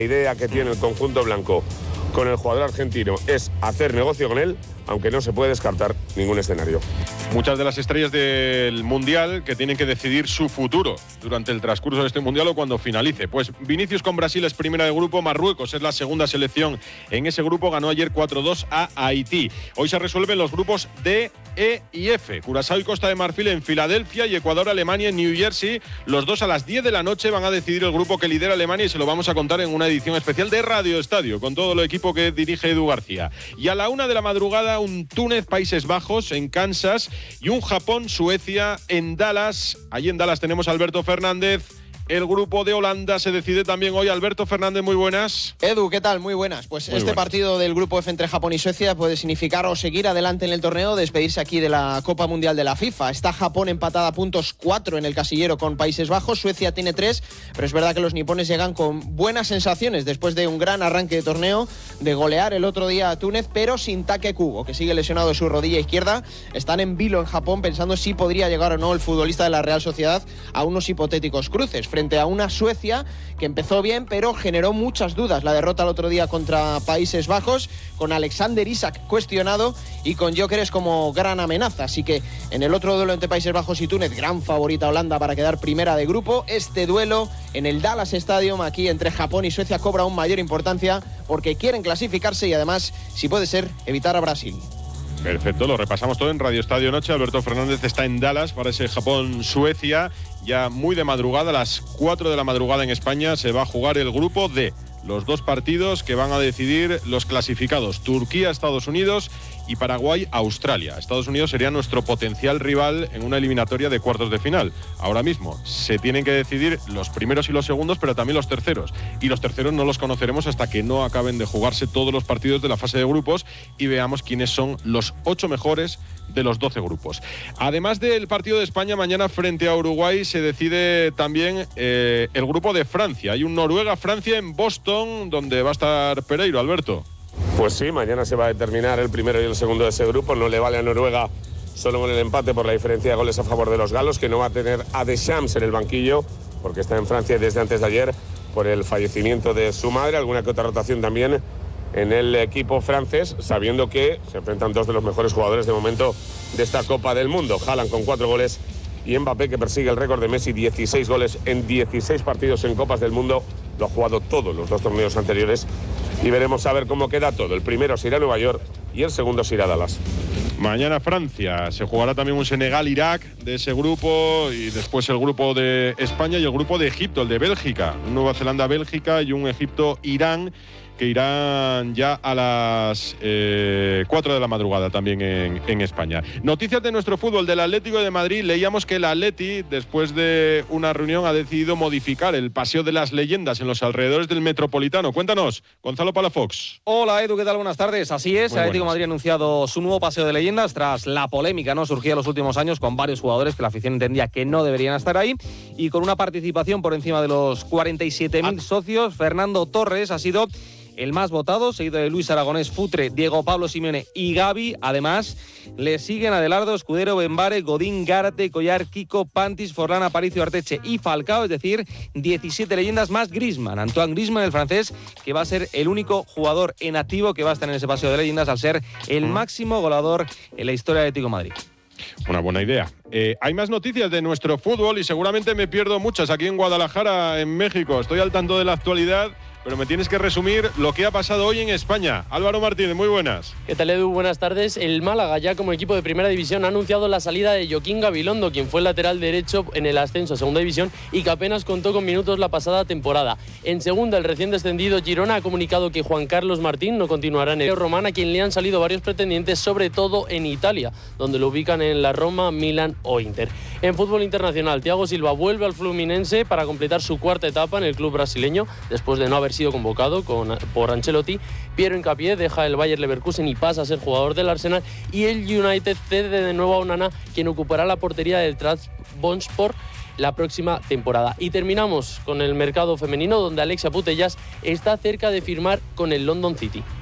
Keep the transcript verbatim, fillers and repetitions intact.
La idea que tiene el conjunto blanco con el jugador argentino es hacer negocio con él, aunque no se puede descartar ningún escenario. Muchas de las estrellas del Mundial que tienen que decidir su futuro durante el transcurso de este Mundial o cuando finalice. Pues Vinicius con Brasil es primera de grupo, Marruecos es la segunda selección en ese grupo, ganó ayer cuatro dos a Haití. Hoy se resuelven los grupos D, E y F. Curazao y Costa de Marfil en Filadelfia y Ecuador, Alemania en New Jersey. Los dos a las diez de la noche van a decidir el grupo que lidera Alemania y se lo vamos a contar en una edición especial de Radio Estadio con todo el equipo que dirige Edu García. Y a la una de la madrugada un Túnez, Países Bajos en Kansas y un Japón, Suecia en Dallas. Allí en Dallas tenemos a Alberto Fernández. El grupo de Holanda se decide también hoy. Alberto Fernández, muy buenas. Edu, ¿qué tal? Muy buenas. Pues muy este buenas. Partido del grupo F entre Japón y Suecia puede significar o seguir adelante en el torneo, despedirse aquí de la Copa Mundial de la FIFA. Está Japón empatada a puntos, cuatro en el casillero con Países Bajos. Suecia tiene tres, pero es verdad que los nipones llegan con buenas sensaciones después de un gran arranque de torneo, de golear el otro día a Túnez, pero sin Take Kubo, que sigue lesionado de su rodilla izquierda. Están en vilo en Japón pensando si podría llegar o no el futbolista de la Real Sociedad a unos hipotéticos cruces frente a una Suecia que empezó bien pero generó muchas dudas. La derrota el otro día contra Países Bajos, con Alexander Isak cuestionado y con Gyökeres como gran amenaza. Así que en el otro duelo entre Países Bajos y Túnez, gran favorita Holanda para quedar primera de grupo. Este duelo en el Dallas Stadium aquí entre Japón y Suecia cobra aún mayor importancia porque quieren clasificarse y además, si puede ser, evitar a Brasil. Perfecto, lo repasamos todo en Radio Estadio Noche. Alberto Fernández está en Dallas para ese Japón-Suecia. Ya muy de madrugada, a las cuatro de la madrugada en España, se va a jugar el grupo D. Los dos partidos que van a decidir los clasificados: Turquía, Estados Unidos y Paraguay, Australia. Estados Unidos sería nuestro potencial rival en una eliminatoria de cuartos de final. Ahora mismo se tienen que decidir los primeros y los segundos, pero también los terceros. Y los terceros no los conoceremos hasta que no acaben de jugarse todos los partidos de la fase de grupos y veamos quiénes son los ocho mejores de los doce grupos. Además del partido de España mañana frente a Uruguay, se decide también eh, el grupo de Francia. Hay un Noruega-Francia en Boston, donde va a estar Pereiro, Alberto. Pues sí, mañana se va a determinar el primero y el segundo de ese grupo. No le vale a Noruega solo con el empate por la diferencia de goles a favor de los galos, que no va a tener a Deschamps en el banquillo, porque está en Francia desde antes de ayer por el fallecimiento de su madre. Alguna que otra rotación también en el equipo francés, sabiendo que se enfrentan dos de los mejores jugadores de momento de esta Copa del Mundo. Haaland con cuatro goles y Mbappé, que persigue el récord de Messi, dieciséis goles en dieciséis partidos en Copas del Mundo. Lo ha jugado todos los dos torneos anteriores y veremos a ver cómo queda todo. El primero se irá a Nueva York y el segundo se irá a Dallas. Mañana Francia, se jugará también un Senegal-Irak de ese grupo y después el grupo de España y el grupo de Egipto, el de Bélgica. Nueva Zelanda-Bélgica y un Egipto-Irán, que irán ya a las eh, cuatro de la madrugada también en, en España. Noticias de nuestro fútbol, del Atlético de Madrid. Leíamos que el Atleti, después de una reunión, ha decidido modificar el Paseo de las Leyendas en los alrededores del Metropolitano. Cuéntanos, Gonzalo Palafox. Hola Edu, ¿qué tal? Buenas tardes. Así es, el Atlético de Madrid ha anunciado su nuevo Paseo de Leyendas tras la polémica, ¿no?, surgida en los últimos años con varios jugadores que la afición entendía que no deberían estar ahí, y con una participación por encima de los cuarenta y siete mil socios. Fernando Torres ha sido el más votado, seguido de Luis Aragonés, Futre, Diego Pablo Simeone y Gavi. Además, le siguen Adelardo, Escudero, Benbare, Godín, Gárate, Collar, Kiko, Pantis, Forlán, Aparicio, Arteche y Falcao, es decir, diecisiete leyendas más Griezmann. Antoine Griezmann, el francés, que va a ser el único jugador en activo que va a estar en ese paseo de leyendas al ser el máximo goleador en la historia de Atlético de Madrid. Una buena idea. Eh, hay más noticias de nuestro fútbol y seguramente me pierdo muchas aquí en Guadalajara, en México. Estoy al tanto de la actualidad, pero me tienes que resumir lo que ha pasado hoy en España. Álvaro Martínez, muy buenas. ¿Qué tal, Edu? Buenas tardes. El Málaga, ya como equipo de primera división, ha anunciado la salida de Joaquín Gabilondo, quien fue el lateral derecho en el ascenso a segunda división y que apenas contó con minutos la pasada temporada. En segunda, el recién descendido Girona ha comunicado que Juan Carlos Martín no continuará en el Román, a quien le han salido varios pretendientes, sobre todo en Italia, donde lo ubican en la Roma, Milan o Inter. En fútbol internacional, Thiago Silva vuelve al Fluminense para completar su cuarta etapa en el club brasileño, después de no haber sido convocado con, por Ancelotti. Piero Hincapié deja el Bayer Leverkusen y pasa a ser jugador del Arsenal, y el United cede de nuevo a Onana, quien ocupará la portería del Trabzonspor la próxima temporada. Y terminamos con el mercado femenino, donde Alexia Putellas está cerca de firmar con el London City.